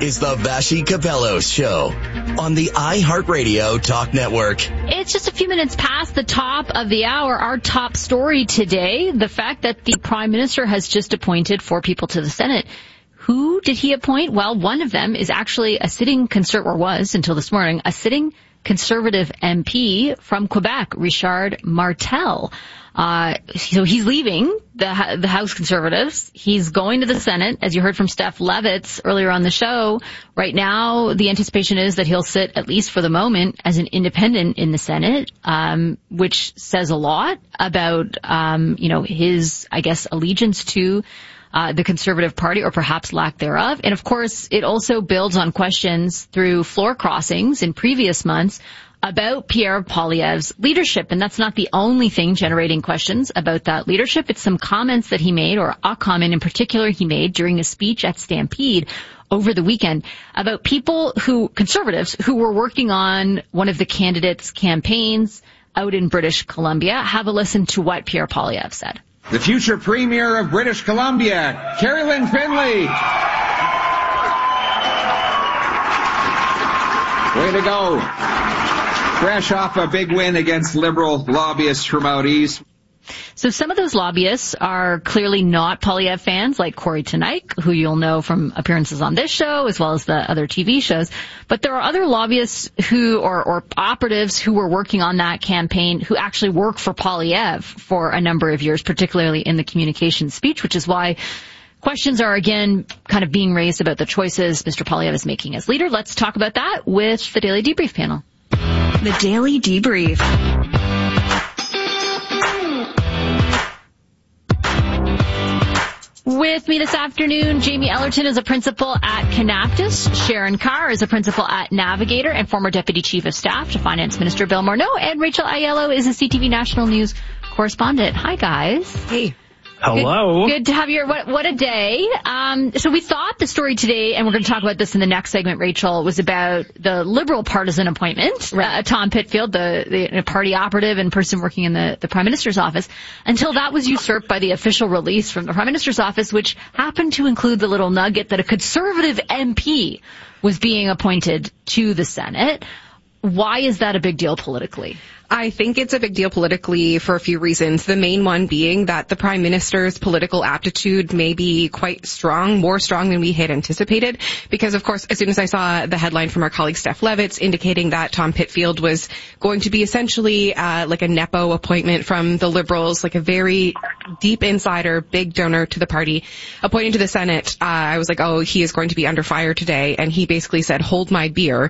is the Vassy Capello Show on the iHeartRadio Talk Network. It's just a few minutes past the top of the hour. Our top story today, the fact that the Prime Minister has just appointed 4 people to the Senate. Who did he appoint? Well, one of them is actually a sitting was until this morning, a sitting Conservative MP from Quebec, Richard Martel. So he's leaving the House Conservatives. He's going to the Senate, as you heard from Steph Levitz earlier on the show. Right now, the anticipation is that he'll sit, at least for the moment, as an independent in the Senate, which says a lot about, his, I guess, allegiance to the Conservative Party, or perhaps lack thereof. And of course, it also builds on questions through floor crossings in previous months about Pierre Poilievre's leadership. And that's not the only thing generating questions about that leadership. It's some comments that he made, or a comment in particular he made during a speech at Stampede over the weekend about conservatives who were working on one of the candidates' campaigns out in British Columbia. Have a listen to what Pierre Poilievre said. The future Premier of British Columbia, Carolyn Finley. Way to go. Fresh off a big win against Liberal lobbyists from out east. So some of those lobbyists are clearly not Poilievre fans, like Corey Teneycke, who you'll know from appearances on this show, as well as the other TV shows. But there are other lobbyists or operatives who were working on that campaign who actually worked for Poilievre for a number of years, particularly in the communications speech, which is why questions are again kind of being raised about the choices Mr. Poilievre is making as leader. Let's talk about that with the Daily Debrief panel. The Daily Debrief. With me this afternoon, Jamie Ellerton is a principal at Kanaptis, Sharon Carr is a principal at Navigator and former Deputy Chief of Staff to Finance Minister Bill Morneau, and Rachel Aiello is a CTV National News correspondent. Hi, guys. Hey. Hello. Good to have you. What a day. So we thought the story today, and we're going to talk about this in the next segment, Rachel, was about the Liberal partisan appointment. Right. Tom Pitfield, the party operative and person working in the Prime Minister's office, until that was usurped by the official release from the Prime Minister's office, which happened to include the little nugget that a Conservative MP was being appointed to the Senate. Why is that a big deal politically? I think it's a big deal politically for a few reasons. The main one being that the Prime Minister's political aptitude may be quite strong, more strong than we had anticipated. Because, of course, as soon as I saw the headline from our colleague Steph Levitz indicating that Tom Pitfield was going to be essentially like a Nepo appointment from the Liberals, like a very deep insider, big donor to the party, appointed to the Senate, I was like, oh, he is going to be under fire today. And he basically said, hold my beer,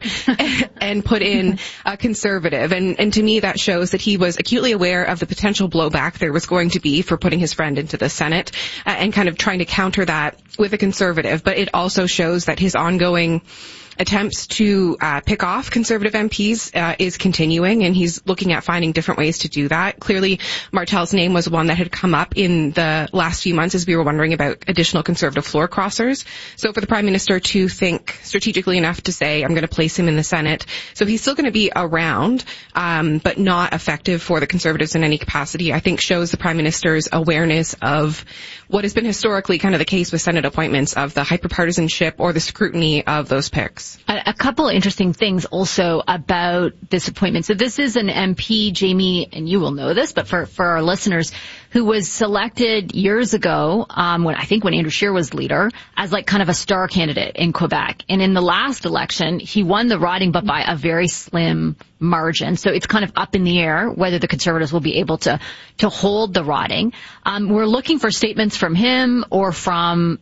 and put in a Conservative. And to me, that shows that he was acutely aware of the potential blowback there was going to be for putting his friend into the Senate, and kind of trying to counter that with a Conservative. But it also shows that his ongoing attempts to pick off Conservative MPs is continuing, and he's looking at finding different ways to do that. Clearly, Martel's name was one that had come up in the last few months as we were wondering about additional Conservative floor crossers. So for the Prime Minister to think strategically enough to say, I'm going to place him in the Senate. So he's still going to be around, but not effective for the Conservatives in any capacity, I think shows the Prime Minister's awareness of what has been historically kind of the case with Senate appointments, of the hyperpartisanship or the scrutiny of those picks. A couple of interesting things also about this appointment. So this is an MP, Jamie, and you will know this, but for our listeners, who was selected years ago, when Andrew Scheer was leader, as like kind of a star candidate in Quebec. And in the last election, he won the riding, but by a very slim margin. So it's kind of up in the air whether the Conservatives will be able to hold the riding. We're looking for statements from him or from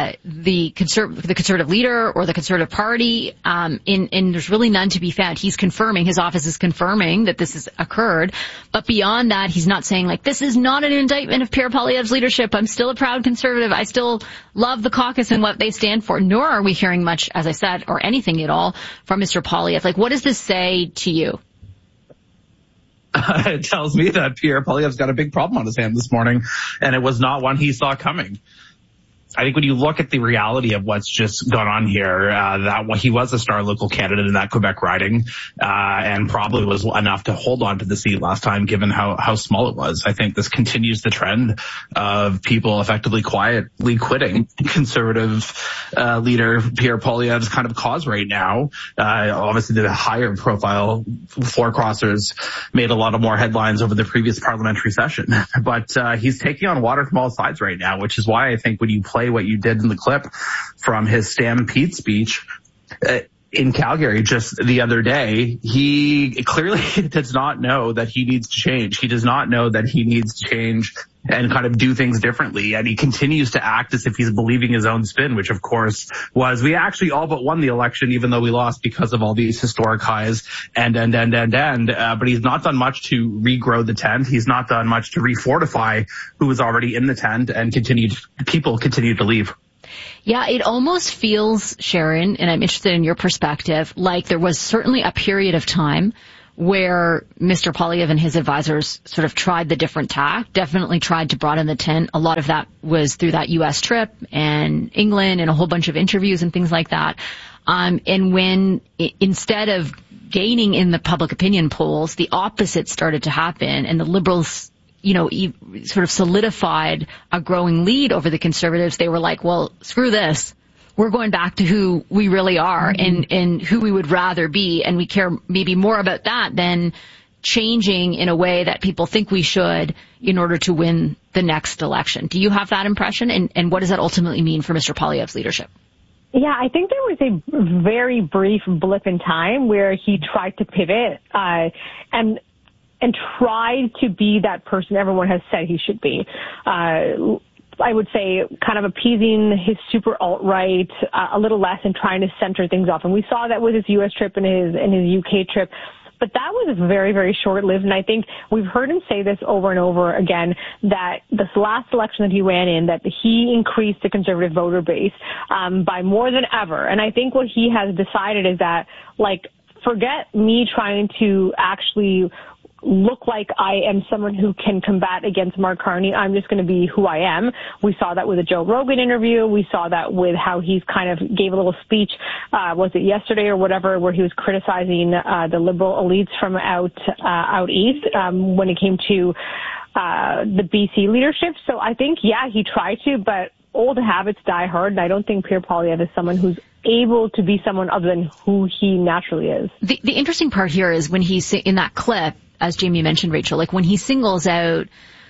the Conservative leader or the Conservative Party, and there's really none to be found. He's confirming, his office is confirming that this has occurred, but beyond that, he's not saying like, this is not an indictment of Pierre Poilievre's leadership. I'm still a proud Conservative. I still love the caucus and what they stand for. Nor are we hearing much, as I said, or anything at all from Mr. Poilievre. Like, what does this say to you? It tells me that Pierre Poilievre's got a big problem on his hand this morning, and it was not one he saw coming. I think when you look at the reality of what's just gone on here, that he was a star local candidate in that Quebec riding, and probably was enough to hold on to the seat last time, given how small it was. I think this continues the trend of people effectively quietly quitting Conservative leader Pierre Poilievre's kind of cause right now. Obviously, the higher profile floor crossers made a lot of more headlines over the previous parliamentary session, but he's taking on water from all sides right now, which is why I think when you play what you did in the clip from his Stampede speech in Calgary just the other day, he clearly does not know that he needs to change. He does not know that he needs to change and kind of do things differently. And he continues to act as if he's believing his own spin, which of course was, we actually all but won the election, even though we lost because of all these historic highs but he's not done much to regrow the tent. He's not done much to refortify who was already in the tent, and people continue to leave. Yeah, it almost feels, Sharon, and I'm interested in your perspective, like there was certainly a period of time where Mr. Poilievre and his advisors sort of tried the different tack, definitely tried to broaden the tent. A lot of that was through that U.S. trip and England and a whole bunch of interviews and things like that. And when instead of gaining in the public opinion polls, the opposite started to happen, and the Liberals, sort of solidified a growing lead over the Conservatives, they were like, well, screw this. We're going back to who we really are and who we would rather be, and we care maybe more about that than changing in a way that people think we should in order to win the next election. Do you have that impression, and what does that ultimately mean for Mr. Poilievre's leadership? Yeah, I think there was a very brief blip in time where he tried to pivot and tried to be that person everyone has said he should be. I would say kind of appeasing his super alt-right a little less and trying to center things off. And we saw that with his U.S. trip and his UK trip. But that was very, very short-lived. And I think we've heard him say this over and over again, that this last election that he ran in, that he increased the Conservative voter base by more than ever. And I think what he has decided is that, forget me trying to actually look like I am someone who can combat against Mark Carney. I'm just going to be who I am. We saw that with the Joe Rogan interview. We saw that with how he's kind of gave a little speech, was it yesterday or whatever, where he was criticizing the Liberal elites from out east when it came to the BC leadership. So I think, yeah, he tried to, but old habits die hard, and I don't think Pierre Poilievre is someone who's able to be someone other than who he naturally is. The interesting part here is when he's in that clip, as Jamie mentioned, Rachel, when he singles out,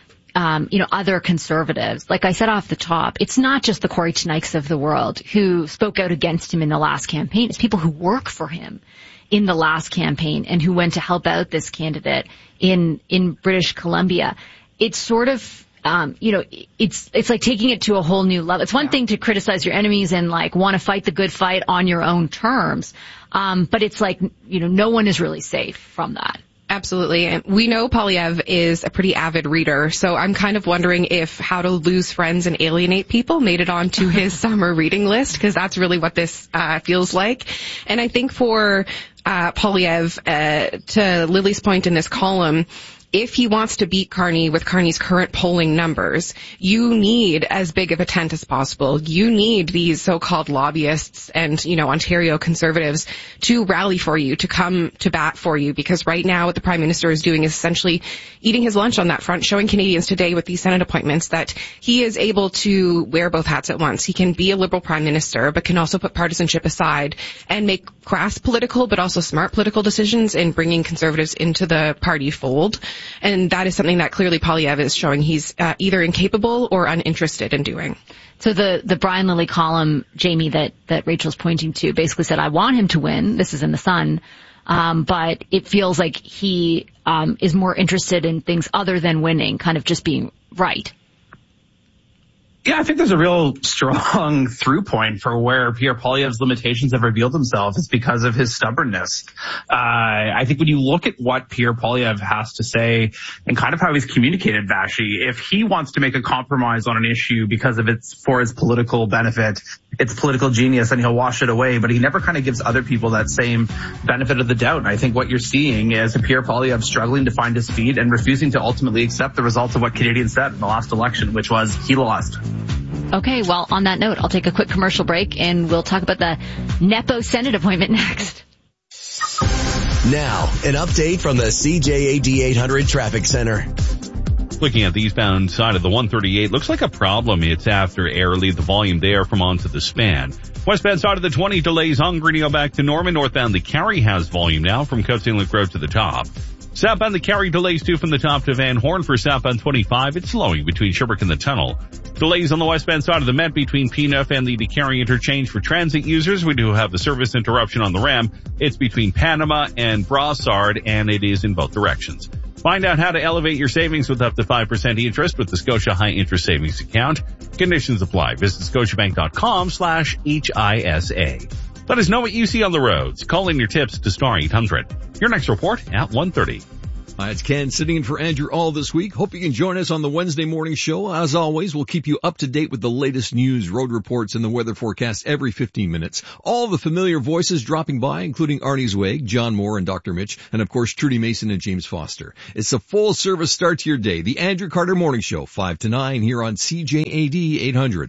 other Conservatives, like I said off the top, it's not just the Corey Tnikes of the world who spoke out against him in the last campaign. It's people who work for him in the last campaign and who went to help out this candidate in British Columbia. It's sort of, it's like taking it to a whole new level. It's one thing to criticize your enemies and want to fight the good fight on your own terms. But it's no one is really safe from that. Absolutely. And we know Poilievre is a pretty avid reader, so I'm kind of wondering if How to Lose Friends and Alienate People made it onto his summer reading list, because that's really what this feels like. And I think for Poilievre, to Lily's point in this column, if he wants to beat Carney with Carney's current polling numbers, you need as big of a tent as possible. You need these so-called lobbyists and, Ontario Conservatives to rally for you, to come to bat for you, because right now what the Prime Minister is doing is essentially eating his lunch on that front, showing Canadians today with these Senate appointments that he is able to wear both hats at once. He can be a Liberal Prime Minister, but can also put partisanship aside and make crass political but also smart political decisions in bringing Conservatives into the party fold. And that is something that clearly Poilievre is showing he's either incapable or uninterested in doing. So the Brian Lilly column, Jamie, that Rachel's pointing to basically said, I want him to win. This is in The Sun. But it feels like he is more interested in things other than winning, kind of just being right. Yeah, I think there's a real strong through point for where Pierre Poilievre's limitations have revealed themselves. It's because of his stubbornness. I think when you look at what Pierre Poilievre has to say and kind of how he's communicated, Vashi, if he wants to make a compromise on an issue because of it's for his political benefit, it's political genius, and he'll wash it away, but he never kind of gives other people that same benefit of the doubt. And I think what you're seeing is a Pierre Poilievre struggling to find his feet and refusing to ultimately accept the results of what Canadians said in the last election, which was he lost. Okay, well, on that note, I'll take a quick commercial break and we'll talk about the Nepo Senate appointment next. Now, an update from the CJAD 800 Traffic Center. Looking at the eastbound side of the 138, looks like a problem. It's after Airlie, the volume there from onto the span. Westbound side of the 20 delays on Greendale back to Norman. Northbound the Carry has volume now from Coates Inlet Road to the top. Southbound the Carry delays too from the top to Van Horn for southbound 25. It's slowing between Sherbrooke and the tunnel. Delays on the westbound side of the Met between P9 and the Carry interchange for transit users. We do have a service interruption on the RAM. It's between Panama and Brossard, and it is in both directions. Find out how to elevate your savings with up to 5% interest with the Scotia High Interest Savings Account. Conditions apply. Visit scotiabank.com/HISA. Let us know what you see on the roads. Call in your tips to Star 800. Your next report at 1:30. Hi, it's Ken sitting in for Andrew all this week. Hope you can join us on the Wednesday morning show. As always, we'll keep you up to date with the latest news, road reports, and the weather forecast every 15 minutes. All the familiar voices dropping by, including Arnie Zweig, John Moore, and Dr. Mitch, and of course, Trudy Mason and James Foster. It's a full service start to your day. The Andrew Carter Morning Show, 5 to 9 here on CJAD 800.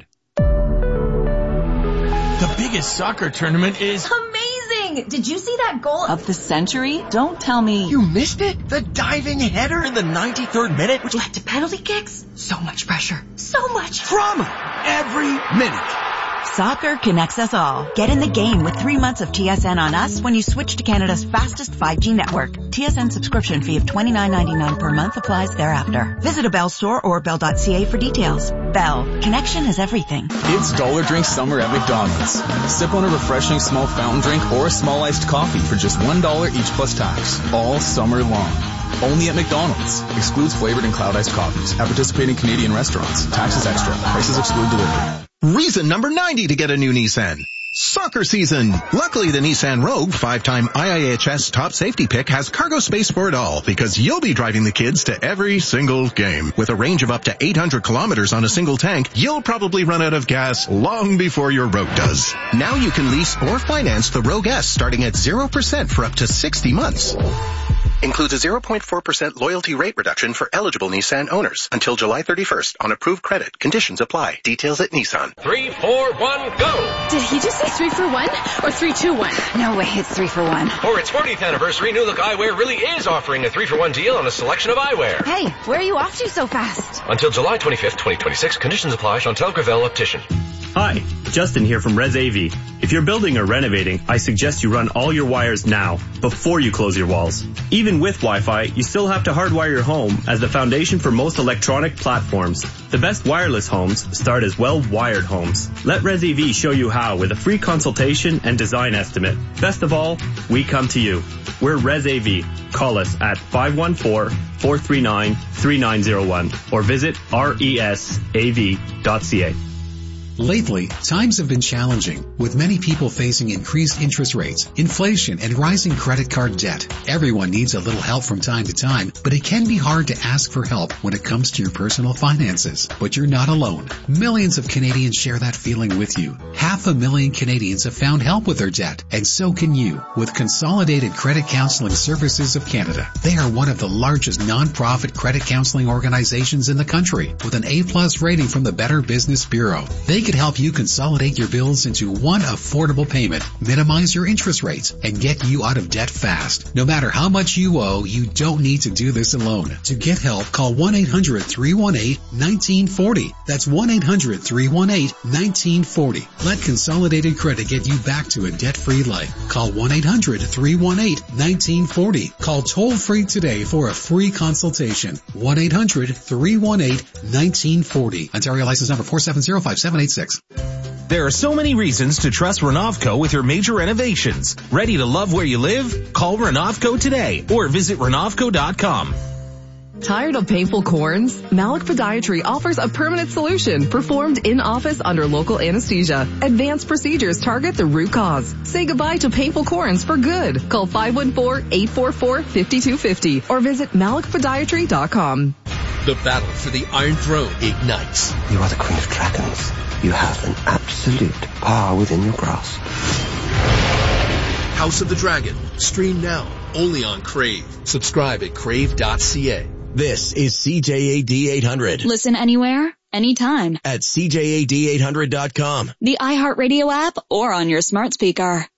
The biggest soccer tournament is amazing! Did you see that goal of the century? Don't tell me you missed it. The diving header in the 93rd minute, which led to penalty kicks. So much pressure. So much drama every minute. Soccer connects us all. Get in the game with 3 months of TSN on us when you switch to Canada's fastest 5G network. TSN subscription fee of $29.99 per month applies thereafter. Visit a Bell store or bell.ca for details. Bell. Connection is everything. It's Dollar Drink Summer at McDonald's. Sip on a refreshing small fountain drink or a small iced coffee for just $1 each plus tax. All summer long. Only at McDonald's. Excludes flavored and cloud iced coffees. At participating Canadian restaurants. Taxes extra. Prices exclude delivery. Reason number 90 to get a new Nissan. Soccer season. Luckily, the Nissan Rogue 5-time IIHS top safety pick has cargo space for it all because you'll be driving the kids to every single game. With a range of up to 800 kilometers on a single tank, you'll probably run out of gas long before your Rogue does. Now you can lease or finance the Rogue S starting at 0% for up to 60 months. Includes a 0.4% loyalty rate reduction for eligible Nissan owners until July 31st on approved credit. Conditions apply. Details at Nissan. 3, 4, 1, go! Did he just say 3 for 1 or 3, 2, 1? No way, it's 3 for 1. For its 40th anniversary, New Look Eyewear really is offering a 3 for 1 deal on a selection of eyewear. Hey, where are you off to so fast? Until July 25th, 2026. Conditions apply. Chantal Gravel Optician. Hi, Justin here from Res AV. If you're building or renovating, I suggest you run all your wires now, before you close your walls. Even with Wi-Fi, you still have to hardwire your home as the foundation for most electronic platforms. The best wireless homes start as well-wired homes. Let Res AV show you how with a free consultation and design estimate. Best of all, we come to you. We're Res AV. Call us at 514-439-3901 or visit resav.ca. Lately, times have been challenging, with many people facing increased interest rates, inflation, and rising credit card debt. Everyone needs a little help from time to time, but it can be hard to ask for help when it comes to your personal finances. But you're not alone. Millions of Canadians share that feeling with you. 500,000 Canadians have found help with their debt, and so can you, with Consolidated Credit Counseling Services of Canada. They are one of the largest non-profit credit counseling organizations in the country, with an A+ rating from the Better Business Bureau. They could help you consolidate your bills into one affordable payment, minimize your interest rates, and get you out of debt fast. No matter how much you owe, you don't need to do this alone. To get help, call 1-800-318-1940. That's 1-800-318-1940. Let Consolidated Credit get you back to a debt-free life. Call 1-800-318-1940. Call toll-free today for a free consultation. 1-800-318-1940. Ontario license number 4705786. There are so many reasons to trust Renovco with your major renovations. Ready to love where you live? Call Renovco today or visit Renovco.com. Tired of painful corns? Malik Podiatry offers a permanent solution performed in-office under local anesthesia. Advanced procedures target the root cause. Say goodbye to painful corns for good. Call 514-844-5250 or visit MalikPodiatry.com. The battle for the Iron Throne ignites. You are the Queen of Dragons. You have an absolute power within your grasp. House of the Dragon. Stream now. Only on Crave. Subscribe at crave.ca. This is CJAD 800. Listen anywhere, anytime. At CJAD800.com. The iHeartRadio app or on your smart speaker.